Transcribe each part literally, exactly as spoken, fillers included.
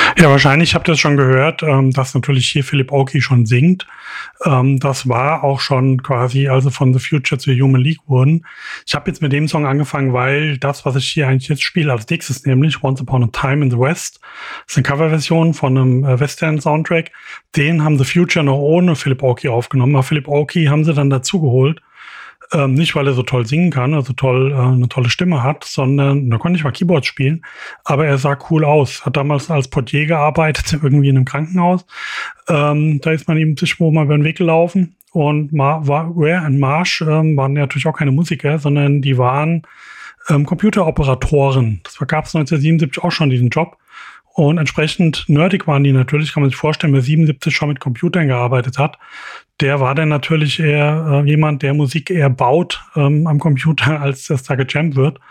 Ja, wahrscheinlich habt ihr es schon gehört, ähm, dass natürlich hier Philip Oakey schon singt. Ähm, das war auch schon quasi, also von The Future zu Human League wurden. Ich habe jetzt mit dem Song angefangen, weil das, was ich hier eigentlich jetzt spiele als nächstes, nämlich Once Upon a Time in the West, ist eine Coverversion von einem äh, Western-Soundtrack. Den haben The Future noch ohne Philip Oakey aufgenommen. Aber Philip Oakey haben sie dann dazu geholt. Ähm, nicht, weil er so toll singen kann, also toll, äh, eine tolle Stimme hat, sondern, da konnte ich mal Keyboard spielen, aber er sah cool aus. Hat damals als Portier gearbeitet, irgendwie in einem Krankenhaus. Ähm, da ist man ihm sich wohl mal über den Weg gelaufen. Und Ma war, Ware und Marsh ähm, waren ja natürlich auch keine Musiker, sondern die waren ähm, Computeroperatoren. Das gab es neunzehnhundertsiebenundsiebzig auch schon, diesen Job. Und entsprechend nerdig waren die natürlich, kann man sich vorstellen, wer siebenundsiebzig schon mit Computern gearbeitet hat. Der war dann natürlich eher äh, jemand, der Musik eher baut ähm, am Computer, als das da gejammt wird.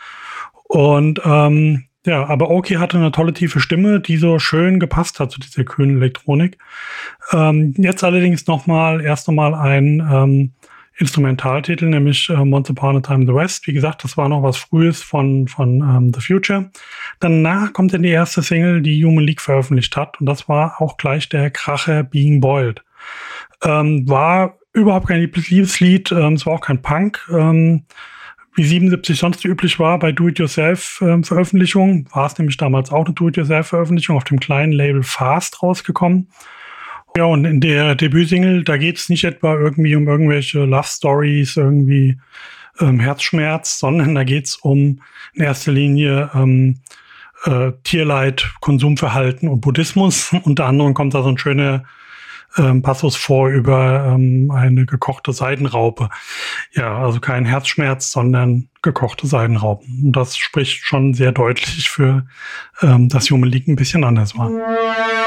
Und ähm, ja, aber Oakey hatte eine tolle tiefe Stimme, die so schön gepasst hat zu dieser kühlen Elektronik. Ähm, jetzt allerdings nochmal, erst nochmal ein ähm, Instrumentaltitel, nämlich äh, Once Upon a Time in the West. Wie gesagt, das war noch was Frühes von, von ähm, The Future. Danach kommt dann die erste Single, die Human League veröffentlicht hat. Und das war auch gleich der Kracher Being Boiled. Ähm, war überhaupt kein Liebeslied, ähm, es war auch kein Punk. Ähm, wie siebenundsiebzig sonst üblich war bei Do-It-Yourself-Veröffentlichungen, war es nämlich damals auch eine Do-It-Yourself-Veröffentlichung auf dem kleinen Label Fast rausgekommen. Ja, und in der Debütsingle, da geht es nicht etwa irgendwie um irgendwelche Love-Stories, irgendwie ähm, Herzschmerz, sondern da geht es um in erster Linie ähm, äh, Tierleid, Konsumverhalten und Buddhismus. Unter anderem kommt da so ein schöner ähm, Passus vor über ähm, eine gekochte Seidenraupe. Ja, also kein Herzschmerz, sondern gekochte Seidenraupen. Und das spricht schon sehr deutlich für, ähm, dass Human League ein bisschen anders war.